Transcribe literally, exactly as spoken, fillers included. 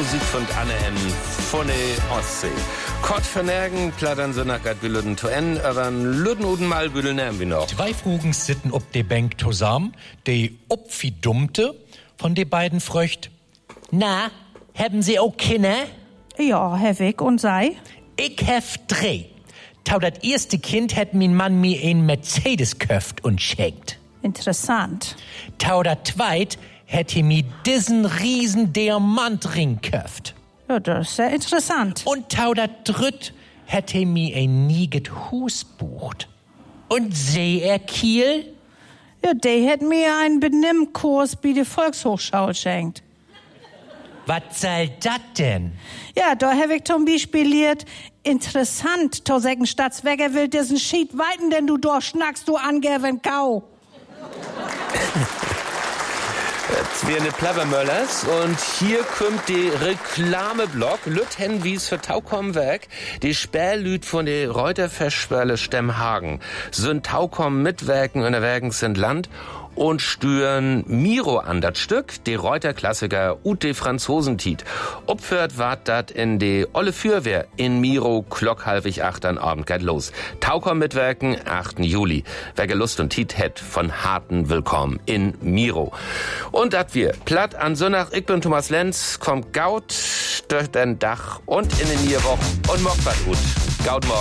Musik von Anne M. von der Ostsee. Kort vernergen, plattern so nach Gott Lüden to en, aber Lüden uden mal Büdel nehmen wir noch. Zwei Frugen sitten ob de Bank zusammen, de opfidummte von de beiden fröcht. Na, haben Sie auch Kinder? Ja, Herr Wick, und sei? Ich hef drei. Tau dat erste Kind hätt min Mann mir ein Mercedes köft und schenkt. Interessant. Tau dat zweit hätte mir diesen riesen Diamantring köft. Ja, das ist sehr interessant. Und tau dat dritt hätte mir ein nieget Hus bucht. Und seh er Kiel? Ja, der hat mir einen Benimmkurs bei der Volkshochschule geschenkt. Was soll dat denn? Ja, da habe ich zum Beispiel lehrt, interessant, to sagen, Staatsweger will diesen Schied weiten, denn du doch schnackst du angeben Kau. Jetzt wir eine Plappermöllers und hier kommt die Reklameblock. Lüt hen wie's für Taukomwerk. Die Sperrlüt von der Reuterfestschwelle Stemmhagen. Sind Taukom mitwerken in der Werkens sind Land und stüren Miro an dat Stück, die Reuterklassiker ut de Franzosentit. Opfört wart dat in de olle Fürwehr in Miro klock halbig acht an Abend geht los. Taukom mitwerken, achten Juli. Wer Gelust und Tit hätt von harten Willkommen in Miro. Und dat wir platt an Sonntag, ich bin Thomas Lenz, kommt Gaut durch den Dach und in den Nierwoch und mockt wat gut. Gaut morgen.